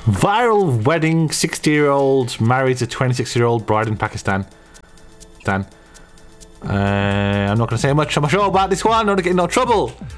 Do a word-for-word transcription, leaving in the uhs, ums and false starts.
Viral wedding, sixty-year-old marries a twenty-six-year-old bride in Pakistan. Dan. Uh, I'm not going to say much. I'm not sure about this one. I don't want to get in no trouble.